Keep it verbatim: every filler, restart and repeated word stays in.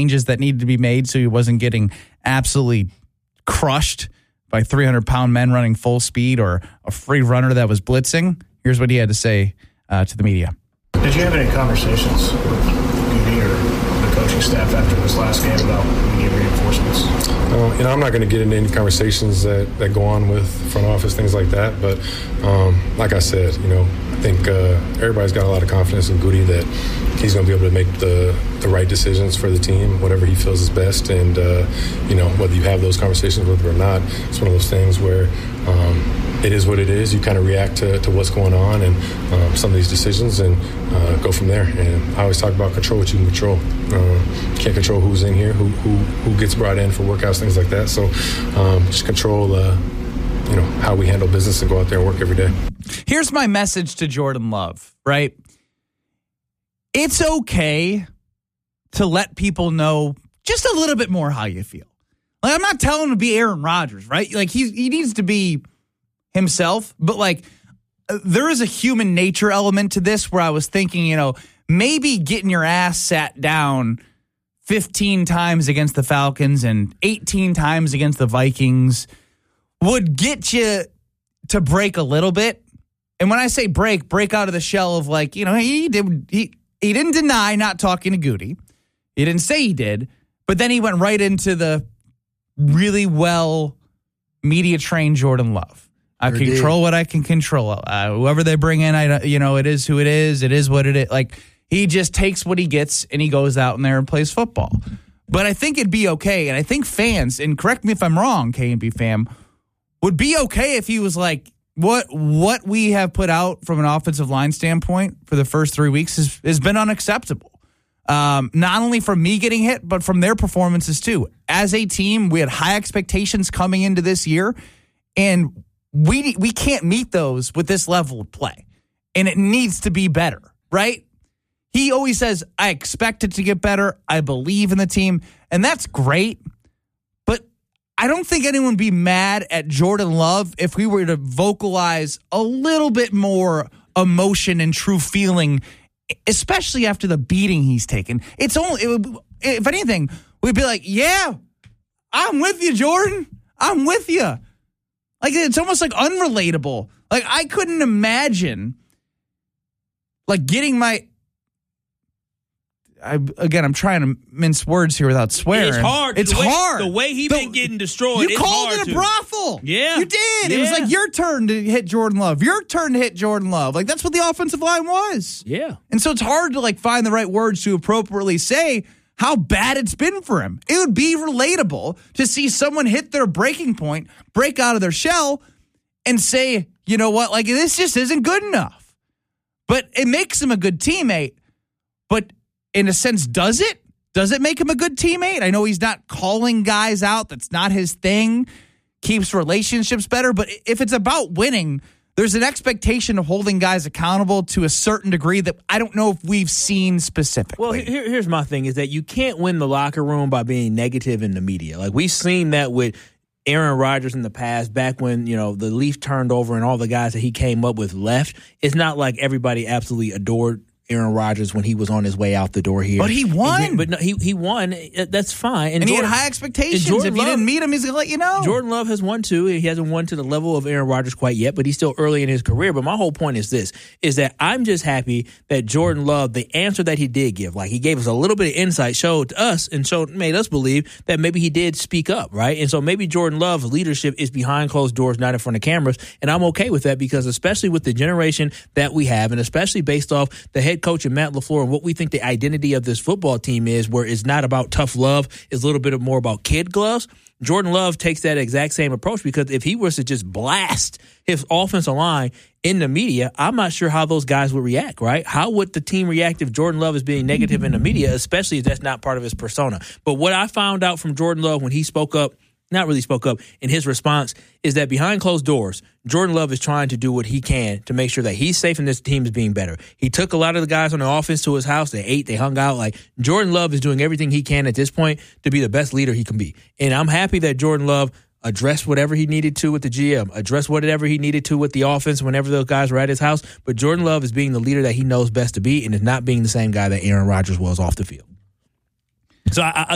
changes that needed to be made so he wasn't getting absolutely crushed by three hundred pound men running full speed or a free runner that was blitzing. Here's what he had to say uh, to the media. Did you have any conversations with Goody or the coaching staff after this last game about immediate reinforcements? Uh, you know, I'm not going to get into any conversations that, that go on with front office, things like that. But um, like I said, you know, I think uh, everybody's got a lot of confidence in Goody that he's going to be able to make the, the right decisions for the team, whatever he feels is best. And, uh, you know, whether you have those conversations with him or not, it's one of those things where um, it is what it is. You kind of react to, to what's going on and um, some of these decisions and uh, go from there. And I always talk about control what you can control. Uh, you can't control who's in here, who, who, who gets brought in for workouts, things like that. So um, just control uh, you know, how we handle business and go out there and work every day. Here's my message to Jordan Love, right? It's okay to let people know just a little bit more how you feel. Like, I'm not telling him to be Aaron Rodgers, right? Like, he he needs to be himself, but like, there is a human nature element to this where I was thinking, you know, maybe getting your ass sat down fifteen times against the Falcons and eighteen times against the Vikings would get you to break a little bit. And when I say break, break out of the shell of like, you know, he did he he didn't deny not talking to Goody. He didn't say he did, but then he went right into the really well media trained Jordan Love. I Sure control did. what I can control. Uh, whoever they bring in, I you know, it is who it is. It is what it is. Like, he just takes what he gets and he goes out in there and plays football. But I think it'd be okay, and I think fans, and correct me if I'm wrong, K and B fam, would be okay if he was like, what what we have put out from an offensive line standpoint for the first three weeks has, has been unacceptable. Um, not only from me getting hit, but from their performances too. As a team, we had high expectations coming into this year, and we we can't meet those with this level of play. And it needs to be better, right? He always says, I expect it to get better. I believe in the team. And that's great. But I don't think anyone would be mad at Jordan Love if we were to vocalize a little bit more emotion and true feeling, especially after the beating he's taken. It's only, it would, if anything, we'd be like, yeah, I'm with you, Jordan. I'm with you. Like, it's almost like unrelatable. Like, I couldn't imagine, like, getting my, I, again, I'm trying to mince words here without swearing. It's hard. It's the way, hard. The way he The- been getting destroyed. You it's called hard it a to. brothel. Yeah. You did. It was Yeah. like your turn to hit Jordan Love. Your turn to hit Jordan Love. Like, that's what the offensive line was. Yeah. And so it's hard to, like, find the right words to appropriately say how bad it's been for him. It would be relatable to see someone hit their breaking point, break out of their shell, and say, you know what, like, this just isn't good enough. But it makes him a good teammate. But in a sense, does it? Does it make him a good teammate? I know he's not calling guys out. That's not his thing. Keeps relationships better. But if it's about winning, there's an expectation of holding guys accountable to a certain degree that I don't know if we've seen specifically. Well, here, here's my thing is that you can't win the locker room by being negative in the media. Like, we've seen that with Aaron Rodgers in the past, back when, you know, the leaf turned over and all the guys that he came up with left. It's not like everybody absolutely adored Aaron Rodgers when he was on his way out the door here. But he won. And, but no, he he won. That's fine. And, And, he Jordan, had high expectations. If Jordan you Love- didn't meet him, he's going to let you know. Jordan Love has won too. He hasn't won to the level of Aaron Rodgers quite yet, but he's still early in his career. But my whole point is this, is that I'm just happy that Jordan Love, the answer that he did give, like, he gave us a little bit of insight, showed us and showed made us believe that maybe he did speak up, right? And so maybe Jordan Love's leadership is behind closed doors, not in front of cameras. And I'm okay with that because especially with the generation that we have, and especially based off the head coach and Matt LaFleur and what we think the identity of this football team is, where it's not about tough love, it's a little bit more about kid gloves. Jordan Love takes that exact same approach because if he was to just blast his offensive line in the media, I'm not sure how those guys would react, right? How would the team react if Jordan Love is being negative in the media, especially if that's not part of his persona? But what I found out from Jordan Love when he spoke up, not really spoke up, in his response is that behind closed doors, Jordan Love is trying to do what he can to make sure that he's safe and this team is being better. He took a lot of the guys on the offense to his house. They ate, they hung out. Like, Jordan Love is doing everything he can at this point to be the best leader he can be. And I'm happy that Jordan Love addressed whatever he needed to with the G M, addressed whatever he needed to with the offense whenever those guys were at his house. But Jordan Love is being the leader that he knows best to be and is not being the same guy that Aaron Rodgers was off the field. So, I,